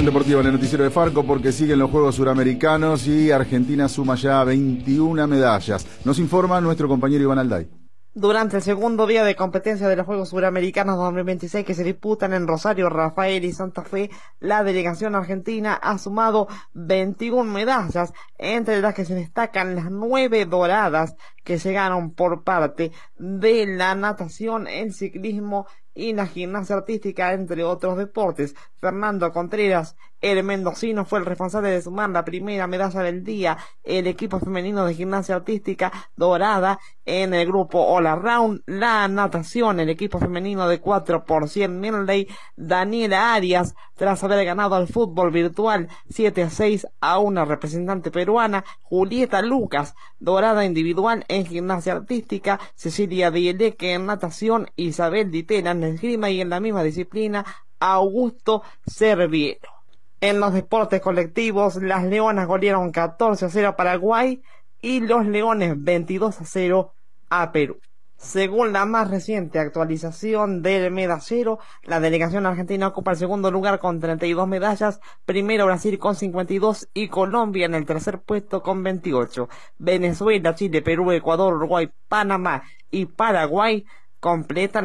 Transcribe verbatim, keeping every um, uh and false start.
información deportiva en el noticiero de Farco porque siguen los Juegos Suramericanos y Argentina suma ya veintiuna medallas. Nos informa nuestro compañero Iván Alday. Durante el segundo día de competencia de los Juegos Suramericanos dos mil veintiséis que se disputan en Rosario, Rafael y Santa Fe, la delegación argentina ha sumado veintiuna medallas, entre las que se destacan las nueve doradas que llegaron por parte de la natación, el ciclismo y la gimnasia artística, entre otros deportes. Fernando Contreras, el mendocino, fue el responsable de sumar la primera medalla del día. El equipo femenino de gimnasia artística dorada en el grupo All Around, la natación, el equipo femenino de cuatro por cien medley, Daniela Arias, tras haber ganado al fútbol virtual siete a seis a una representante peruana. Julieta Lucas, dorada individual en gimnasia artística, Cecilia Dieleque en natación, Isabel Ditela en esgrima y en la misma disciplina Augusto Serviero. En los deportes colectivos, las Leonas golearon catorce a cero a Paraguay y los Leones veintidós a cero a Perú. Según la más reciente actualización del medallero, la delegación argentina ocupa el segundo lugar con treinta y dos medallas, primero Brasil con cincuenta y dos y Colombia en el tercer puesto con veintiocho. Venezuela, Chile, Perú, Ecuador, Uruguay, Panamá y Paraguay completan